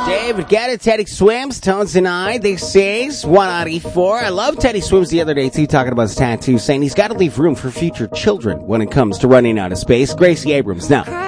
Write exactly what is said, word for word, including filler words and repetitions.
David, get it. Teddy swims. Tones denied. They says one out of four. I love Teddy swims the other day, too, talking about his tattoo, saying he's got to leave room for future children when it comes to running out of space. Gracie Abrams now.